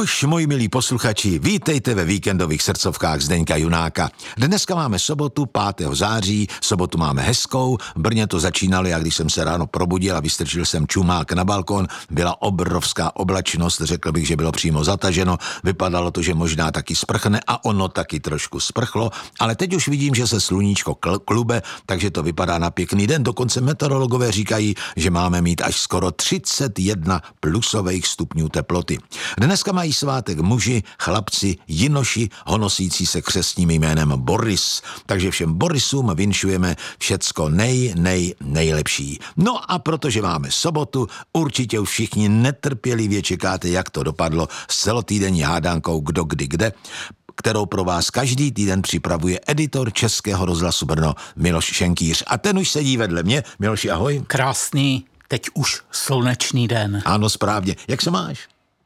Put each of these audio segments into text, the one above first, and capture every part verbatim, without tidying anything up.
Nuž, moji milí posluchači, vítejte ve víkendových srdcovkách Zdeňka Junáka. Dneska máme sobotu, pátého září, sobotu máme hezkou, v Brně to začínalo, já když jsem se ráno probudil a vystrčil jsem čumák na balkon, byla obrovská oblačnost, řekl bych, že bylo přímo zataženo, vypadalo to, že možná taky sprchne a ono taky trošku sprchlo, ale teď už vidím, že se sluníčko klube, takže to vypadá na pěkný den, dokonce meteorologové říkají, že máme mít až skoro třicet jedna plusových stupňů teploty. Dneska mají svátek muži, chlapci, jinoši, honosící se křestním jménem Boris. Takže všem Borisům vinšujeme všecko nej, nej, nejlepší. No a protože máme sobotu, určitě už všichni netrpělivě čekáte, jak to dopadlo s celotýdenní hádankou Kdo kdy kde, kterou pro vás každý týden připravuje editor Českého rozhlasu Brno Miloš Šenkýř. A ten už sedí vedle mě. Miloši, ahoj. Krásný, teď už slunečný den. Ano, správně. Jak se máš?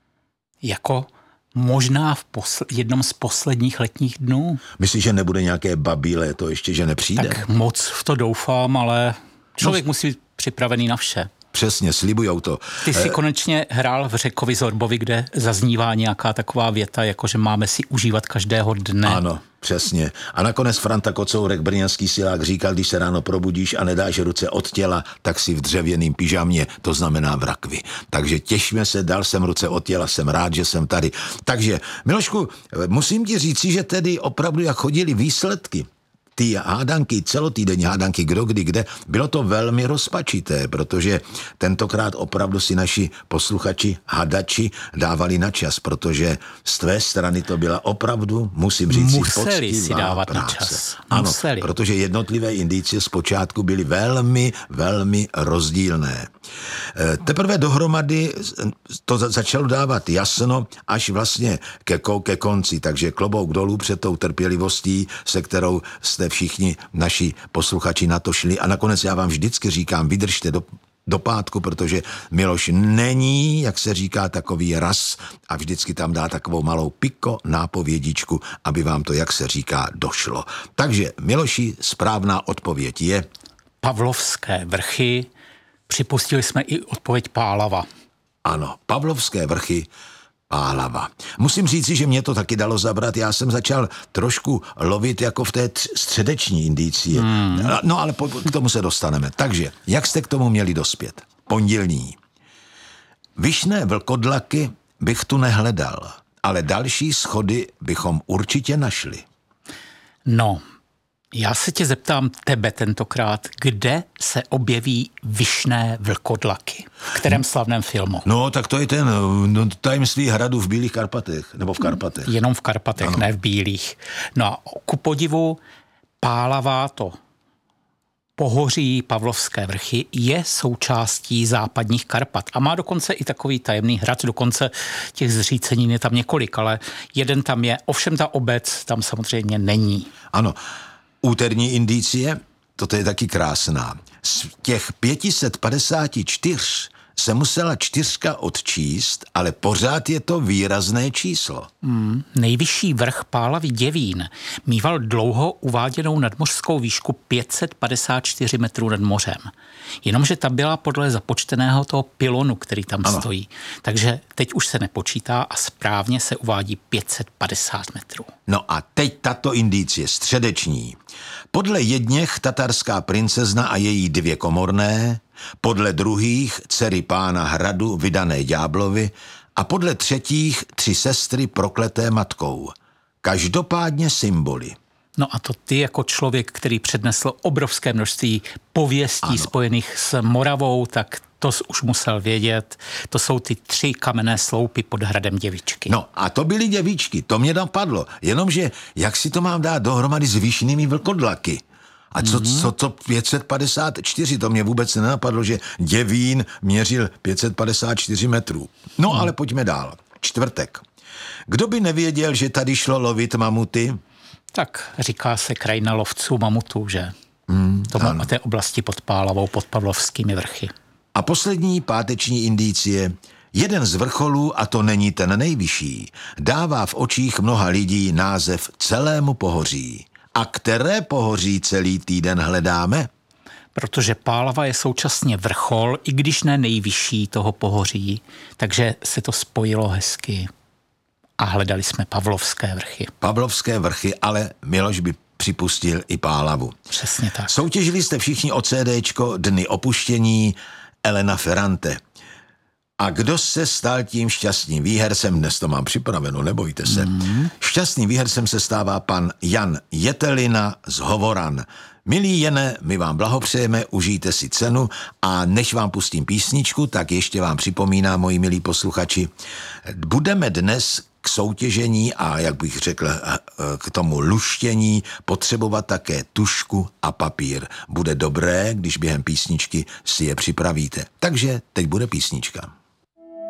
Jako možná v posl- jednom z posledních letních dnů. Myslíš, že nebude nějaké babí léto ještě, že nepřijde? Tak moc v to doufám, ale člověk no, musí být připravený na vše. Přesně, slibujou to. Ty jsi e... konečně hrál v Řekovi Zorbovi, kde zaznívá nějaká taková věta, jako že máme si užívat každého dne. Ano, přesně. A nakonec Franta Kocourek, brněnský silák, říkal, když se ráno probudíš a nedáš ruce od těla, tak si v dřevěným pyžamě, to znamená v rakvi. Takže těšíme se, dal jsem ruce od těla, jsem rád, že jsem tady. Takže, Milošku, musím ti říci, že tedy opravdu, jak chodili výsledky, ty hádanky, celotýdenní hádanky, kdo kdy kde, bylo to velmi rozpačité, protože tentokrát opravdu si naši posluchači, hadači dávali na čas, protože z tvé strany to byla opravdu, musím říct, museli si dávat práce. Na čas. Ano, museli. Protože jednotlivé indicie zpočátku byly velmi, velmi rozdílné. Teprve dohromady to začalo dávat jasno až vlastně ke, ke konci, takže klobouk dolů před tou trpělivostí, se kterou jste všichni naši posluchači na to šli. A nakonec já vám vždycky říkám, vydržte do, do pátku, protože Miloš není, jak se říká, takový ras a vždycky tam dá takovou malou piko nápovědičku, aby vám to, jak se říká, došlo. Takže, Miloši, správná odpověď je... Pavlovské vrchy. Připustili jsme i odpověď Pálava. Ano, Pavlovské vrchy, Pálava. Musím říci, že mě to taky dalo zabrat. Já jsem začal trošku lovit jako v té tř- středeční indicie. Hmm. No ale po, k tomu se dostaneme. Takže, jak jste k tomu měli dospět? Pondělní. Vyšné vlkodlaky bych tu nehledal, ale další schody bychom určitě našli. No, já se tě zeptám tebe tentokrát, kde se objeví vyšné vlkodlaky? V kterém slavném filmu? No, tak to je ten no, Tajemství hradu v Bílých Karpatech, nebo v Karpatech. Jenom v Karpatech, ano. Ne v Bílých. No a ku podivu Pálava, to pohoří Pavlovské vrchy, je součástí západních Karpat. A má dokonce i takový tajemný hrad, dokonce těch zřícenin je tam několik, ale jeden tam je, ovšem ta obec tam samozřejmě není. Ano. Úterní indicie, toto je taky krásná. Z těch pět set padesát čtyři se musela čtyřka odčíst, ale pořád je to výrazné číslo. Hmm, nejvyšší vrch Pálavy Děvín mýval dlouho uváděnou nadmořskou výšku pět set padesát čtyři metrů nad mořem. Jenomže ta byla podle započteného toho pylonu, který tam ano. stojí. Takže teď už se nepočítá a správně se uvádí pět set padesát metrů. No a teď tato indicie středeční. Podle jedněch tatarská princezna a její dvě komorné, podle druhých dcery pána hradu vydané ďáblovi a podle třetích tři sestry prokleté matkou. Každopádně symboly. No a to ty jako člověk, který přednesl obrovské množství pověstí ano. spojených s Moravou, tak to už musel vědět. To jsou ty tři kamenné sloupy pod hradem Děvičky. No a to byly děvičky, to mě napadlo. Jenomže jak si to mám dát dohromady s vyšnými vlkodlaky? A co, mm-hmm. co to pět set padesát čtyři, to mě vůbec nenapadlo, že Děvín měřil pět set padesát čtyři metrů. No mm. ale pojďme dál. Čtvrtek. Kdo by nevěděl, že tady šlo lovit mamuty? Tak říká se krajina lovců mamutů, že? Mm, to má té oblasti pod Pálavou, pod Pavlovskými vrchy. A poslední páteční indicie. Jeden z vrcholů, a to není ten nejvyšší, dává v očích mnoha lidí název celému pohoří. A které pohoří celý týden hledáme? Protože Pálava je současně vrchol, i když ne nejvyšší toho pohoří, takže se to spojilo hezky. a hledali jsme Pavlovské vrchy. Pavlovské vrchy, ale Miloš by připustil i Pálavu. Přesně tak. Soutěžili jste všichni o CDčko Dny opuštění Elena Ferrante. A kdo se stal tím šťastným výhercem? Dnes to mám připraveno, nebojte se. Mm. Šťastným výhercem se stává pan Jan Jetelina z Hovoran. Milí Jene, my vám blahopřejeme, užijte si cenu a než vám pustím písničku, tak ještě vám připomínám, moji milí posluchači, budeme dnes k soutěžení a, jak bych řekl, k tomu luštění potřebovat také tužku a papír. Bude dobré, když během písničky si je připravíte. Takže teď bude písnička.